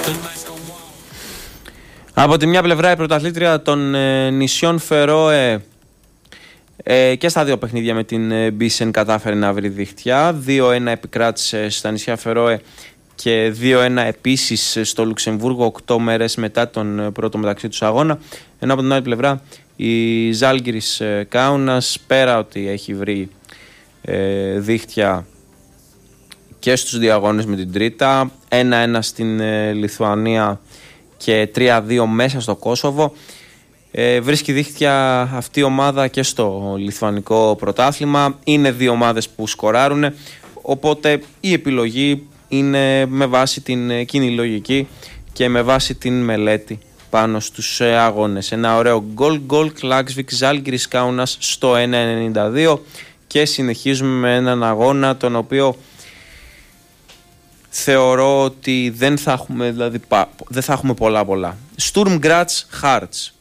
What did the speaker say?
Από τη μια πλευρά η πρωταθλήτρια των νησιών Φερόε και στα δύο παιχνίδια με την Μπίσεν κατάφερε να βρει δίχτυα. 2-1 επικράτησε στα νησιά Φερόε και 2-1 επίσης στο Λουξεμβούργο 8 μέρες μετά τον πρώτο μεταξύ τους αγώνα. Ενώ από την άλλη πλευρά η Ζάλγκιρις Κάουνας, πέρα ότι έχει βρει δίχτυα και στους δύο αγώνες με την Τρίτα, 1-1 στην Λιθουανία και 3-2 μέσα στο Κόσοβο, βρίσκει δίχτυα αυτή η ομάδα και στο λιθουανικό πρωτάθλημα. Είναι δύο ομάδες που σκοράρουν, οπότε η επιλογή είναι με βάση την κοινή λογική και με βάση την μελέτη πάνω στους αγώνες. Ένα ωραίο γκολ Klaksvik Ζάλγκιρις Κάουνας στο 1.92 και συνεχίζουμε με έναν αγώνα τον οποίο θεωρώ ότι δεν θα έχουμε πολλά. Sturm Graz Hearts.